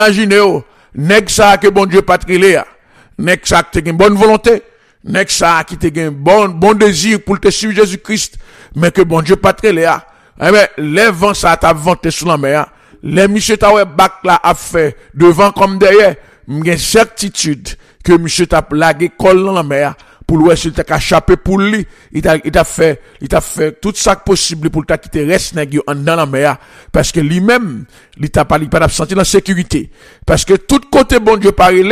Imaginez, nèg ça que bon Dieu pas trélé, nèg ça qui a une bonne volonté, nèg ça qui a un bon désir pour te suivre Jésus-Christ, mais que bon Dieu pas trélé, eh ben, les vents ça t'a vanté sur la mer, les monsieur t'a ouais bac là a fait devant comme derrière, m'gen certitude que monsieur t'a plagué col dans la mer pour le s'il t'a échappé pour lui, il t'a fait tout ça possible pour t'a quitter reste nèg yo en dans la mer parce que lui-même, il t'a pas senti la sécurité parce que tout côté bon Dieu parler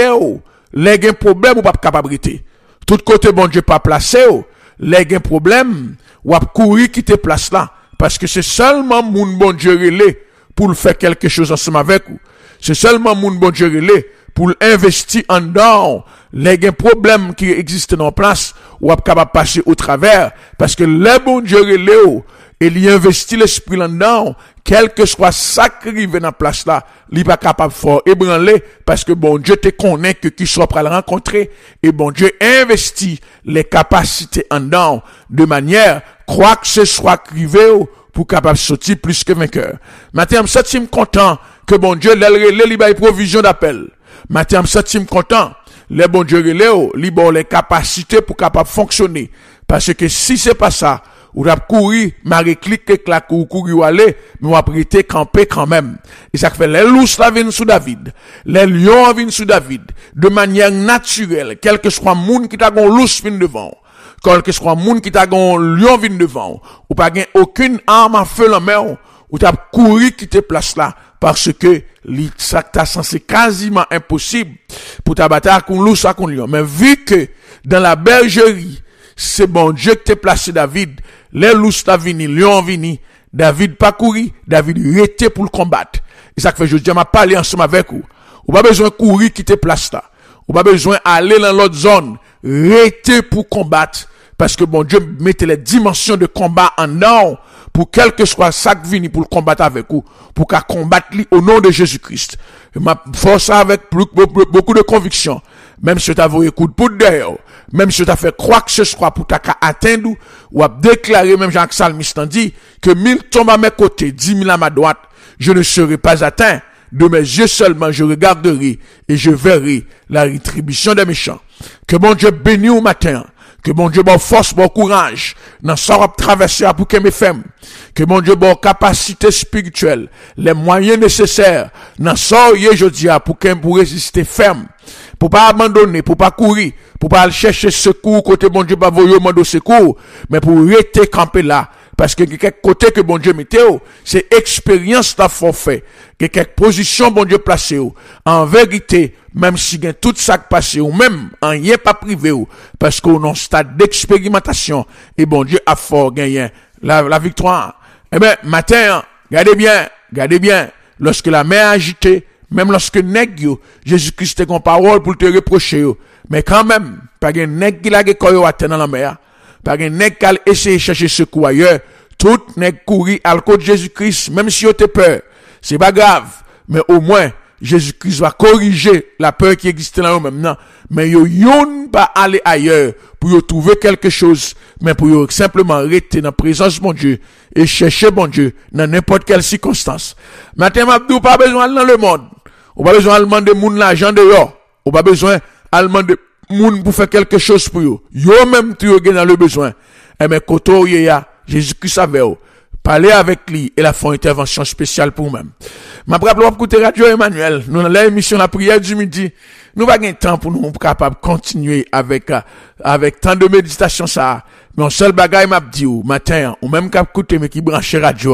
les gen problème ou pas capabilité. Tout côté bon Dieu pas placé les gen problème ou a courir quitter place là parce que c'est seulement moun bon Dieu relé pour faire quelque chose ensemble avec vous. C'est seulement moun bon Dieu relé pour investir en dedans les problèmes qui existent dans place ou capable passer au travers parce que le bon Dieu relé et il investit l'esprit là-dedans quel que soit ça qui arrive dans place là il pas capable fort ébranler parce que bon Dieu te connaît que qui soit pour le rencontrer et bon Dieu investit les capacités en dedans de manière croire que ce soit crivé pour capable sortir plus que vainqueur. Maintenant, je suis content que bon Dieu les provision d'appel. Maintenant, je suis content les bon Dieu les capacités pour capable fonctionner parce que si c'est pas ça ou rap courir maré cliquer clac courir aller mais on va prêter camper quand même et ça fait les loups la viennent sous David les lions viennent sous David de manière naturelle quel que soit monde qui t'a gon loups vinn devant quel que soit monde qui t'a gon lion vinn devant ou pas gain aucune arme à feu la main ou t'as courir quitter place là parce que ça t'a censé quasiment impossible pour ta bataille contre loup ça contre lion mais vu que dans la bergerie c'est bon Dieu qui t'a placé David les loups t'a vini lion vini David pas courir David rete pour le combattre et ça fait je dis m'a parler ensemble avec vous ou pas besoin courir quitter place là ou pas besoin aller dans l'autre zone rete pour combattre parce que bon Dieu mettait les dimensions de combat en dedans pour quel que soit ça qui vient pour le combattre avec vous, pour qu'à combattre lui au nom de Jésus-Christ. Je m'a force avec beaucoup de conviction. Même si tu as voulu coup de poudre derrière, même si tu as fait croire que ce soit pour t'as atteindre ou à déclarer, même Jacques Salmiste dit, que 1000 tombent à mes côtés, 10 000 à ma droite, je ne serai pas atteint. De mes yeux seulement, je regarderai et je verrai la rétribution des méchants. Que mon Dieu bénisse au matin. Que mon Dieu bon force, bon courage, dans ça va traverser pour que mes femmes. Que mon Dieu bon capacité spirituelle, les moyens nécessaires, dans ça je dis pour résister ferme, pour pas abandonner, pour pas courir, pour pas aller chercher secours côté bon Dieu pas voyer demander secours, mais pour rester campé là. Parce que quelque côté que bon Dieu mette, c'est expérience ta forfait. Que quelque position bon Dieu placé, en vérité, même si il y a tout ça qui passe, ou même, en y est pas privé, parce qu'on est en stade d'expérimentation, et bon Dieu a fort gagné la victoire. Eh ben, matin, gardez bien, lorsque la mer agitée, même lorsque nèg yo, Jésus-Christ a une parole pour te reprocher, mais quand même, pas gen nèg qui la ge koyo atteint dans la mer. Pas gen nèg qui essayer de chercher secours ailleurs, tout nèg courir à côté de Jésus-Christ, même si yo te peur. C'est pas grave, mais au moins, Jésus-Christ va corriger la peur qui existe là maintenant. Mais yo yon pas aller ailleurs pour yo trouver quelque chose, mais pour yo simplement rester dans la présence de mon Dieu et chercher bon Dieu dans n'importe quelle circonstance. Maintenant, m'abdou pas besoin dans le monde. Ou pas besoin de demander moun l'argent dehors. Ou pas besoin de demander moun pour faire quelque chose pour yo. Yo même tu yo dans le besoin. Et mais koto ya Jésus-Christ avec vous. Parler avec lui et la faire une intervention spéciale pour vous-même. Ma rappelle pour écouter Radio Emmanuel. Nous dans l'émission la prière du midi. Nous pas gain temps pour nous capable continuer avec tant de méditation ça. Mais un seul bagage m'a dit ou matin ou même cap écouter mais qui branche radio.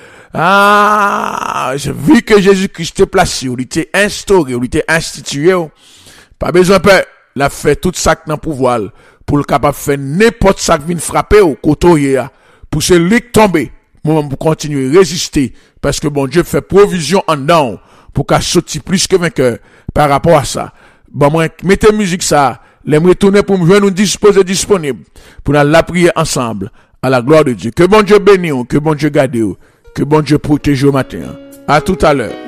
Je vu que Jésus-Christ t'est placé, il t'est instauré, il t'est institué. Pas besoin peur. La fait tout ça dans pouvoir pour le capable faire n'importe ça qui vient frapper au côté pour se lick tomber. Moi pour continuer résister parce que bon Dieu fait provision en dedans pour qu'à sortir plus que vainqueur par rapport à ça. Bon moi mettez musique ça, les retourner pour me nous disposer disponible pour la prier ensemble à la gloire de Dieu. Que bon Dieu bénisse, que bon Dieu garde, que bon Dieu protège au matin. À tout à l'heure.